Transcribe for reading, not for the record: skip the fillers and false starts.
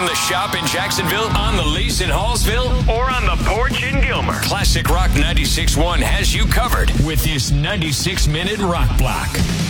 In the shop in Jacksonville, on the lease in Hallsville, or on the porch in Gilmer, Classic Rock 96.1 has you covered with this 96-minute rock block.